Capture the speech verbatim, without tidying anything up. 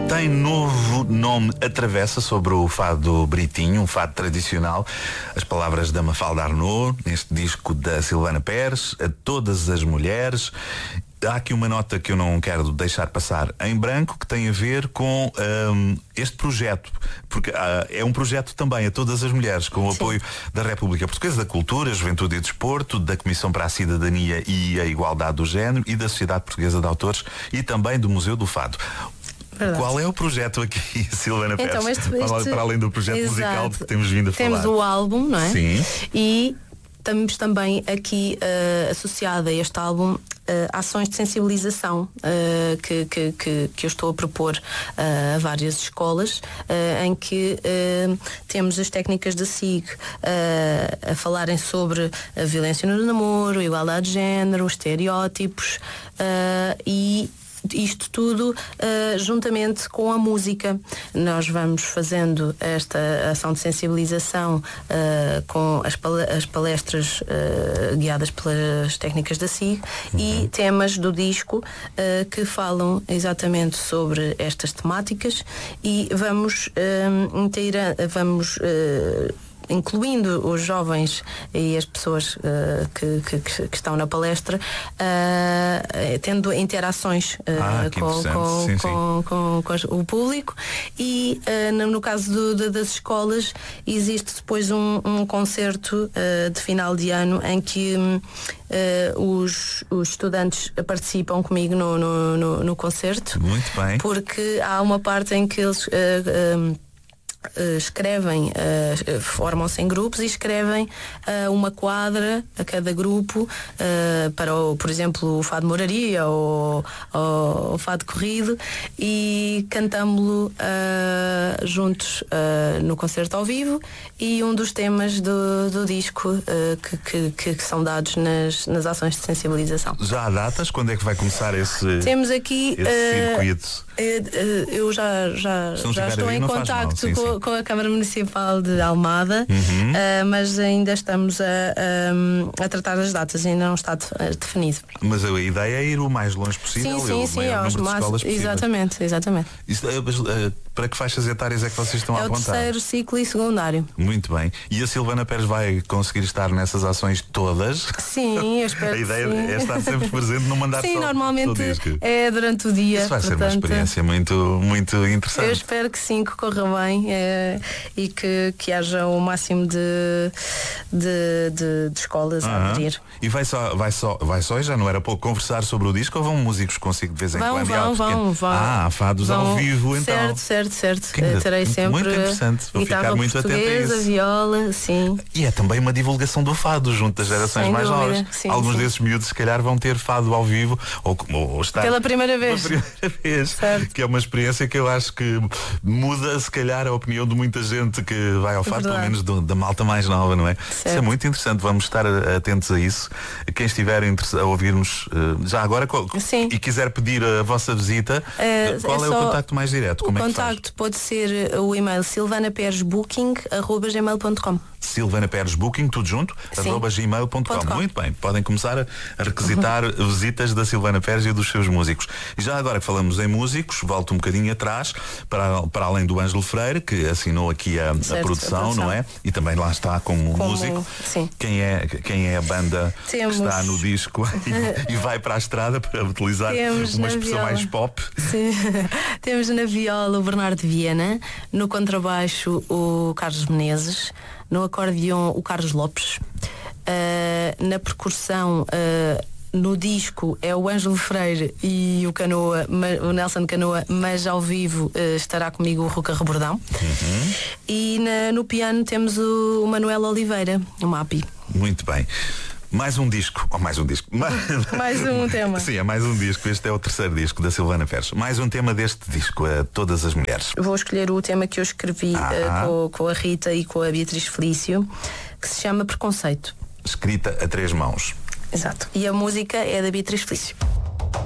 Tem novo nome A Travessa, sobre o fado britinho, um fado tradicional. As palavras da Mafalda Arnaud, neste disco da Silvana Pérez, A Todas as Mulheres. Há aqui uma nota que eu não quero deixar passar em branco, que tem a ver com um, este projeto, porque uh, é um projeto também a todas as mulheres, com o Sim. apoio da República Portuguesa da Cultura, Juventude e Desporto, da Comissão para a Cidadania e a Igualdade do Género e da Sociedade Portuguesa de Autores e também do Museu do Fado. Verdade. Qual é o projeto aqui, Silvana Pérez? Então, este, este... Para além do projeto Exato. musical que temos vindo a temos falar. Temos o álbum, não é? Sim. E estamos também aqui uh, associada a este álbum Uh, ações de sensibilização uh, que, que, que, que eu estou a propor uh, a várias escolas, uh, em que uh, temos as técnicas da S I G uh, a falarem sobre a violência no namoro, a igualdade de género, os estereótipos uh, e isto tudo uh, juntamente com a música. Nós vamos fazendo esta ação de sensibilização uh, com as, pal- as palestras uh, guiadas pelas técnicas da S I G uhum. e temas do disco uh, que falam exatamente sobre estas temáticas e vamos uh, inteira, vamos uh, incluindo os jovens e as pessoas uh, que, que, que estão na palestra, uh, tendo interações uh, ah, com, com, sim, com, sim. Com, com o público e uh, no, no caso do, de, das escolas existe depois um, um concerto uh, de final de ano em que uh, os, os estudantes participam comigo no, no, no, no concerto. Muito bem. Porque há uma parte em que eles uh, um, Uh, escrevem, uh, formam-se em grupos e escrevem uh, uma quadra a cada grupo uh, para, o, por exemplo, o Fado Moraria ou, ou o Fado Corrido e cantámo-lo uh, juntos uh, no concerto ao vivo e um dos temas do, do disco uh, que, que, que são dados nas, nas ações de sensibilização. Já há datas? Quando é que vai começar esse, Temos aqui, esse uh, circuito? Uh, eu já, já, já estou vir, em contacto sim, com, sim. com a Câmara Municipal de Almada, uhum. uh, mas ainda estamos a, a, a tratar as datas, ainda não está de, definido. Mas a ideia é ir o mais longe possível. Sim, sim, o sim, aos máximos. Exatamente, exatamente. Isso, uh, uh, para que faixas etárias é que vocês estão é a apontar? É o terceiro ciclo e secundário. Muito bem. E a Silvana Pérez vai conseguir estar nessas ações todas? Sim, eu espero a ideia que sim. é estar sempre presente, não mandar sim, só normalmente o disco. É durante o dia. Isso vai portanto, ser uma experiência muito, muito interessante. Eu espero que sim, que corra bem é, e que, que haja o máximo de, de, de, de escolas uhum. a aderir. E vai só, vai só, vai só, e já não era pouco, conversar sobre o disco ou vão músicos consigo de vez em vão, quando? Vão, vão, vão. Ah, fados vão. ao vivo então. Certo, certo, certo. Que Terei sempre muito interessante. Vou guitarra ficar muito atento a isso. viola, sim. E é também uma divulgação do fado junto das gerações Sem mais dúvida. novas. Sim, Alguns sim. desses miúdos se calhar vão ter fado ao vivo ou, ou estar pela primeira vez. Pela primeira vez. Certo. Que é uma experiência que eu acho que muda se calhar a opinião de muita gente que vai ao fado, pelo menos do, da malta mais nova, não é? Certo. Isso é muito interessante, vamos estar atentos a isso. Quem estiver a ouvir-nos já agora sim. e quiser pedir a vossa visita, uh, qual é, é o contacto mais direto? O Como contacto é que faz? pode ser o e-mail silvana peres booking arroba gmail ponto com. Silvana Pérez Booking, tudo junto, Sim. arroba gmail ponto com. Muito bem, podem começar a, a requisitar uhum. visitas da Silvana Pérez e dos seus músicos. E já agora que falamos em músicos, volto um bocadinho atrás, para, para além do Ângelo Freire, que assinou aqui a, certo, a, produção, a produção, não é? E também lá está como, como músico. Sim. Quem é, quem é a banda Temos... que está no disco e, e vai para a estrada para utilizar Temos uma expressão viola. mais pop? Sim. Temos na viola o Bernardo Viana, no contrabaixo o Carlos Menezes, no acordeão o Carlos Lopes, uh, na percussão uh, no disco é o Ângelo Freire e o Canoa, o Nelson Canoa, mas ao vivo uh, estará comigo o Ruca Rebordão. Uhum. E na, no piano temos o, o Manuel Oliveira, o Mapi. Muito bem. Mais um disco, ou mais um disco. Mais um tema. Sim, é mais um disco. Este é o terceiro disco da Silvana Pérez. Mais um tema deste disco, a Todas as Mulheres. Vou escolher o tema que eu escrevi ah. uh, com, com a Rita e com a Beatriz Felício, que se chama Preconceito. Escrita a três mãos. Exato. E a música é da Beatriz Felício.